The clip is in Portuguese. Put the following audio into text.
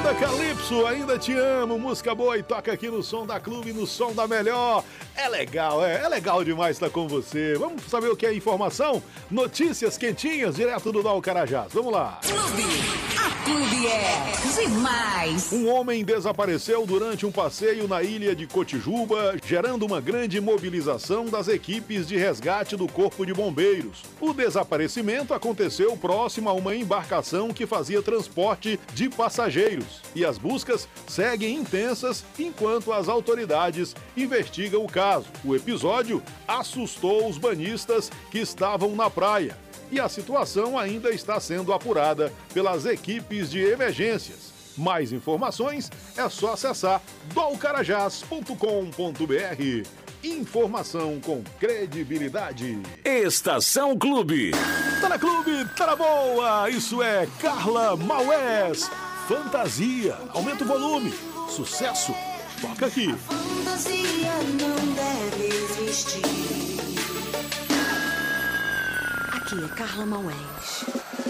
Banda Calypso, Ainda Te Amo, música boa e toca aqui no Som da Clube, no Som da Melhor. É legal, é legal demais estar com você. Vamos saber o que é informação? Notícias quentinhas, direto do Dal Carajás. Vamos lá. Clube é demais. Um homem desapareceu durante um passeio na ilha de Cotijuba, gerando uma grande mobilização das equipes de resgate do Corpo de Bombeiros. O desaparecimento aconteceu próximo a uma embarcação que fazia transporte de passageiros. E as buscas seguem intensas enquanto as autoridades investigam o caso. O episódio assustou os banhistas que estavam na praia. E a situação ainda está sendo apurada pelas equipes de emergências. Mais informações é só acessar dolcarajás.com.br. Informação com credibilidade. Estação Clube. Tá na Clube, tá na boa. Isso é Carla Maués. Fantasia. Aumenta o volume. Sucesso. Toca aqui. A fantasia não deve existir. Aqui é Carla Maués.